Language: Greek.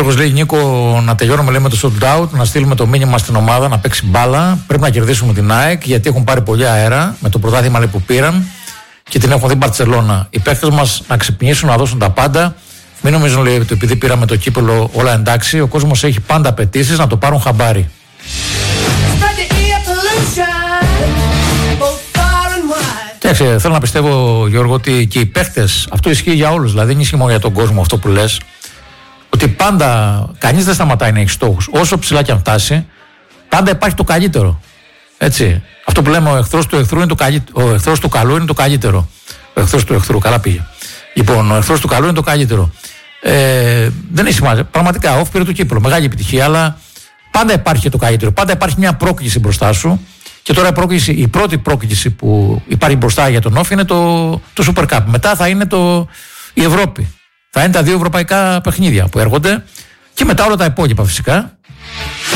Γιώργος λέει: Νίκο, να τελειώνουμε λέει, με το sold out, να στείλουμε το μήνυμα στην ομάδα να παίξει μπάλα. Πρέπει να κερδίσουμε την ΑΕΚ γιατί έχουν πάρει πολύ αέρα με το πρωτάθλημα που πήραν και την έχουν δει Μπαρτσελώνα. Οι παίκτες μας να ξυπνήσουν, να δώσουν τα πάντα. Μην νομίζουν λέει ότι επειδή πήραμε το κύπελο όλα εντάξει. Ο κόσμος έχει πάντα απαιτήσεις να το πάρουν χαμπάρι. Κοιτάξτε, θέλω να πιστεύω, Γιώργο, ότι και οι παίχτες, αυτό ισχύει για όλους, δηλαδή δεν ισχύει μόνο για τον κόσμο αυτό που λες, ότι πάντα κανείς δεν σταματάει να έχει στόχους. Όσο ψηλά και αν φτάσει, πάντα υπάρχει το καλύτερο. Έτσι. Αυτό που λέμε ο εχθρός του εχθρού είναι το καλύτερο. Ο εχθρός του καλού είναι το καλύτερο. Ο εχθρός του εχθρού, καλά πήγε. Λοιπόν, ο εχθρός του καλού είναι το καλύτερο. Δεν έχει σημασία. Πραγματικά, off πήρε το κύπελο. Μεγάλη επιτυχία, αλλά πάντα υπάρχει το καλύτερο. Πάντα υπάρχει μια πρόκληση μπροστά σου. Και τώρα η πρώτη πρόκληση που υπάρχει μπροστά για τον Όφ είναι το Super Cup. Μετά θα είναι η Ευρώπη. Θα είναι τα 2 ευρωπαϊκά παιχνίδια που έρχονται και μετά όλα τα υπόλοιπα φυσικά.